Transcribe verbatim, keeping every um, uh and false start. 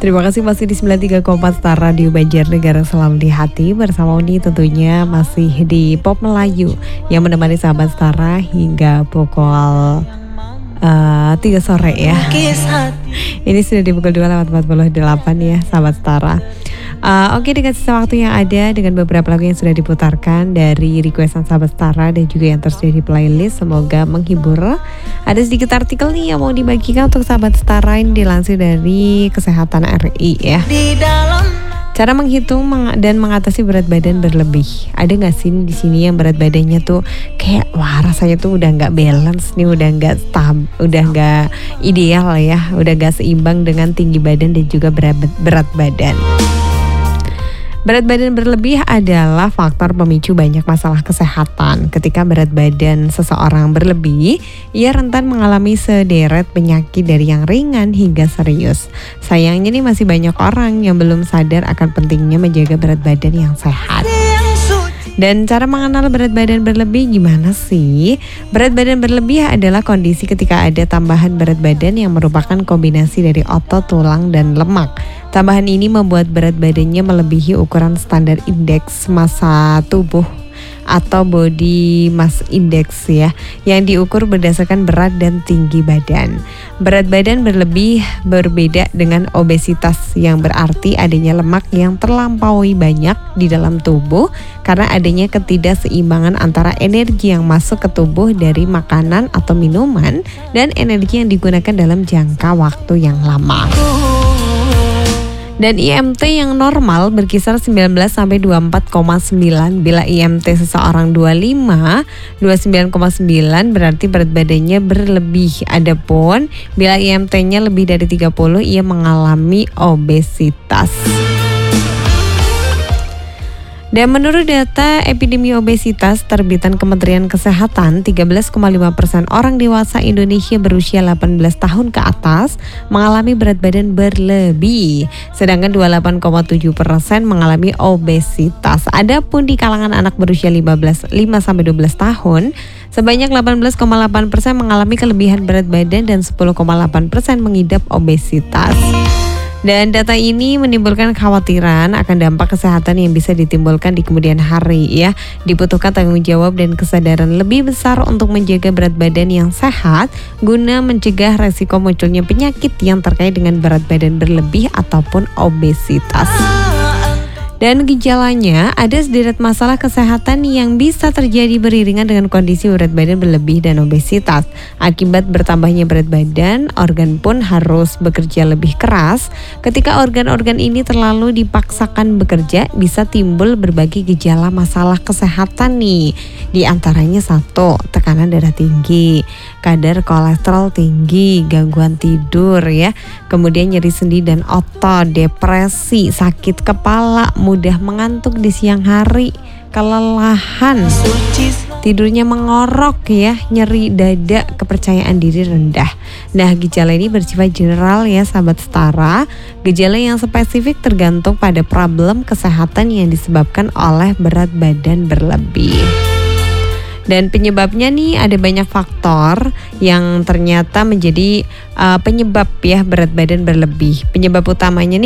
Terima kasih masih di sembilan tiga koma empat Star Radio Banjarnegara, selalu di hati. Bersama Uni tentunya masih di Pop Melayu yang menemani sahabat Stara hingga pukul uh, tiga sore ya. Ini sudah di pukul dua lewat empat puluh delapan ya sahabat Stara. Uh, Oke, dengan sisa waktu yang ada, dengan beberapa lagu yang sudah diputarkan dari requestan sahabat Stara dan juga yang tersedia di playlist, semoga menghibur. Ada sedikit artikel nih yang mau dibagikan untuk sahabat Stara, ini dilansir dari Kesehatan R I ya. Cara menghitung meng- dan mengatasi berat badan berlebih. Ada nggak sih di sini yang berat badannya tuh kayak wah rasanya tuh udah nggak balance nih, udah nggak stab, udah nggak ideal ya, udah nggak seimbang dengan tinggi badan dan juga berat, berat badan. Berat badan berlebih adalah faktor pemicu banyak masalah kesehatan. Ketika berat badan seseorang berlebih, ia rentan mengalami sederet penyakit dari yang ringan hingga serius. Sayangnya nih masih banyak orang yang belum sadar akan pentingnya menjaga berat badan yang sehat. Dan cara mengenal berat badan berlebih gimana sih? Berat badan berlebih adalah kondisi ketika ada tambahan berat badan yang merupakan kombinasi dari otot, tulang, dan lemak. Tambahan ini membuat berat badannya melebihi ukuran standar indeks massa tubuh atau body mass index ya, yang diukur berdasarkan berat dan tinggi badan. Berat badan berlebih berbeda dengan obesitas, yang berarti adanya lemak yang terlampaui banyak di dalam tubuh karena adanya ketidakseimbangan antara energi yang masuk ke tubuh dari makanan atau minuman dan energi yang digunakan dalam jangka waktu yang lama. Dan I M T yang normal berkisar sembilan belas sampai dua puluh empat koma sembilan. Bila I M T seseorang dua puluh lima, dua puluh sembilan koma sembilan berarti berat badannya berlebih. Adapun bila I M T-nya lebih dari tiga puluh, ia mengalami obesitas. Dan menurut data epidemi obesitas terbitan Kementerian Kesehatan, tiga belas koma lima persen orang dewasa Indonesia berusia delapan belas tahun ke atas mengalami berat badan berlebih, sedangkan dua puluh delapan koma tujuh persen mengalami obesitas. Adapun di kalangan anak berusia lima sampai dua belas tahun, sebanyak delapan belas koma delapan persen mengalami kelebihan berat badan dan sepuluh koma delapan persen mengidap obesitas. Dan data ini menimbulkan kekhawatiran akan dampak kesehatan yang bisa ditimbulkan di kemudian hari ya. Dibutuhkan tanggung jawab dan kesadaran lebih besar untuk menjaga berat badan yang sehat guna mencegah resiko munculnya penyakit yang terkait dengan berat badan berlebih ataupun obesitas. Dan gejalanya, ada sederet masalah kesehatan yang bisa terjadi beriringan dengan kondisi berat badan berlebih dan obesitas. Akibat bertambahnya berat badan, organ pun harus bekerja lebih keras. Ketika organ-organ ini terlalu dipaksakan bekerja, bisa timbul berbagai gejala masalah kesehatan nih. Di antaranya satu, tekanan darah tinggi, kadar kolesterol tinggi, gangguan tidur ya, kemudian nyeri sendi dan otot, depresi, sakit kepala, mudah mengantuk di siang hari, kelelahan, tidurnya mengorok ya, nyeri dada, kepercayaan diri rendah. Nah, gejala ini bersifat general ya sahabat Stara. Gejala yang spesifik tergantung pada problem kesehatan yang disebabkan oleh berat badan berlebih. Dan penyebabnya nih ada banyak faktor yang ternyata menjadi uh, penyebab ya berat badan berlebih. Penyebab utamanya nih